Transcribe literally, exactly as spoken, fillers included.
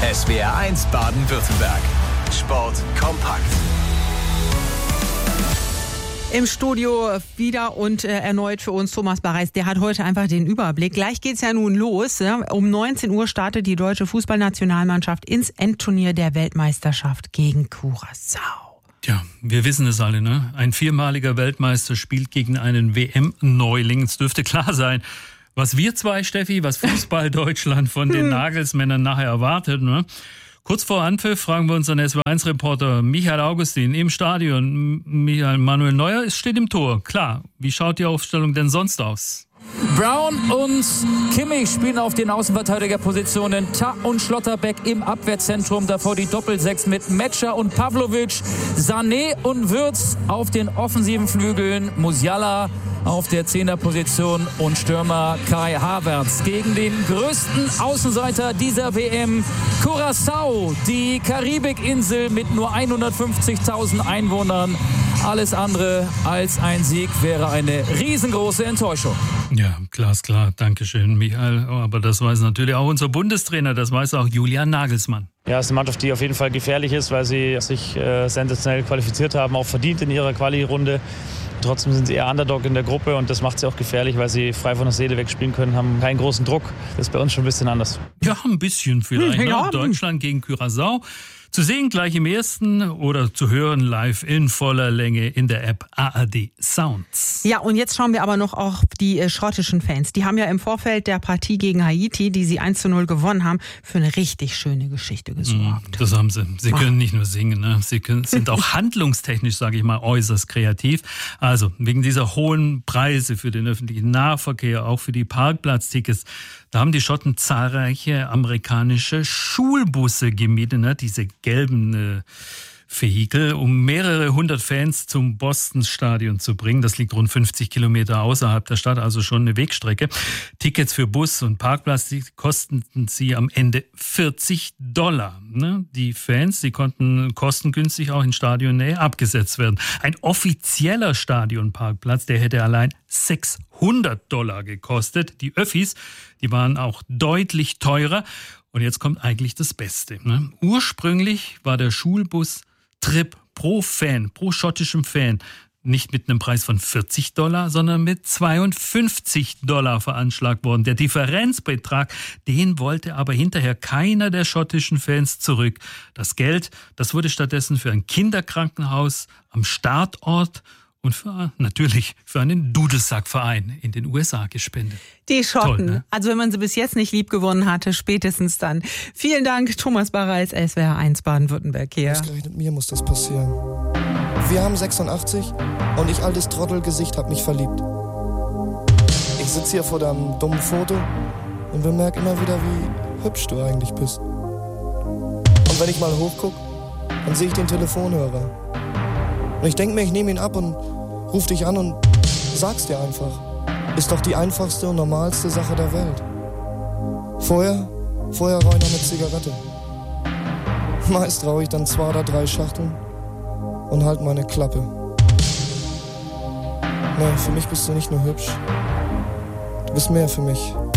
S W R eins Baden-Württemberg. Sport kompakt. Im Studio wieder und äh, erneut für uns Thomas Barreis. Der hat heute einfach den Überblick. Gleich geht's ja nun los. Ja? Um neunzehn Uhr startet die deutsche Fußballnationalmannschaft ins Endturnier der Weltmeisterschaft gegen Curaçao. Ja, wir wissen es alle, ne? Ein viermaliger Weltmeister spielt gegen einen W M-Neuling. Es dürfte klar sein, was wir zwei, Steffi, was Fußball Deutschland von den Nagelsmännern nachher erwartet, ne? Kurz vor Anpfiff fragen wir unseren S W R eins Reporter Michael Augustin im Stadion. Michael, Manuel Neuer steht im Tor. Klar, wie schaut die Aufstellung denn sonst aus? Brown und Kimmich spielen auf den Außenverteidigerpositionen. Ta und Schlotterbeck im Abwehrzentrum. Davor die Doppelsechs mit Metscher und Pavlovic. Sané und Wirtz auf den offensiven Flügeln. Musiala auf der Zehnerposition und Stürmer Kai Havertz gegen den größten Außenseiter dieser W M. Curaçao, die Karibikinsel mit nur hundertfünfzigtausend Einwohnern. Alles andere als ein Sieg wäre eine riesengroße Enttäuschung. Ja, glasklar. Dankeschön, Michael. Aber das weiß natürlich auch unser Bundestrainer, das weiß auch Julian Nagelsmann. Ja, es ist eine Mannschaft, die auf jeden Fall gefährlich ist, weil sie sich äh, sensationell qualifiziert haben, auch verdient in ihrer Quali-Runde. Trotzdem sind sie eher Underdog in der Gruppe und das macht sie auch gefährlich, weil sie frei von der Seele wegspielen können, haben keinen großen Druck. Das ist bei uns schon ein bisschen anders. Ja, ein bisschen vielleicht. Ja. Ne? Deutschland gegen Curaçao. Zu sehen gleich im ersten oder zu hören live in voller Länge in der App A R D Sounds. Ja, und jetzt schauen wir aber noch auf die äh, schottischen Fans. Die haben ja im Vorfeld der Partie gegen Haiti, die sie eins zu null gewonnen haben, für eine richtig schöne Geschichte gesorgt. Das haben sie. Sie können nicht nur singen, ne? Sie können, sind auch handlungstechnisch, sage ich mal, äußerst kreativ. Also wegen dieser hohen Preise für den öffentlichen Nahverkehr, auch für die Parkplatztickets, da haben die Schotten zahlreiche amerikanische Schulbusse gemietet, ne? Diese gelben äh, Vehikel, um mehrere hundert Fans zum Boston-Stadion zu bringen. Das liegt rund fünfzig Kilometer außerhalb der Stadt, also schon eine Wegstrecke. Tickets für Bus und Parkplatz, die kosteten sie am Ende vierzig Dollar. Ne? Die Fans, die konnten kostengünstig auch in Stadionnähe abgesetzt werden. Ein offizieller Stadionparkplatz, der hätte allein sechshundert Dollar gekostet. Die Öffis, die waren auch deutlich teurer. Und jetzt kommt eigentlich das Beste. Ne? Ursprünglich war der Schulbus-Trip pro Fan, pro schottischem Fan, nicht mit einem Preis von vierzig Dollar, sondern mit zweiundfünfzig Dollar veranschlagt worden. Der Differenzbetrag, den wollte aber hinterher keiner der schottischen Fans zurück. Das Geld, das wurde stattdessen für ein Kinderkrankenhaus am Startort und für, natürlich für einen Dudelsackverein in den U S A gespendet. Die Schotten. Toll, ne? Also wenn man sie bis jetzt nicht lieb gewonnen hatte, spätestens dann. Vielen Dank, Thomas Barreis, S W R eins Baden-Württemberg hier. Ausgerechnet mir muss das passieren. Wir haben sechsundachtzig und ich, altes Trottelgesicht, hab mich verliebt. Ich sitze hier vor deinem dummen Foto und bemerke immer wieder, wie hübsch du eigentlich bist. Und wenn ich mal hochguck, dann sehe ich den Telefonhörer. Und ich denke mir, ich nehme ihn ab und ruf dich an und sag's dir einfach. Ist doch die einfachste und normalste Sache der Welt. Vorher, vorher rauche ich noch eine Zigarette. Meist rauche ich dann zwei oder drei Schachteln und halt meine Klappe. Nee, für mich bist du nicht nur hübsch. Du bist mehr für mich.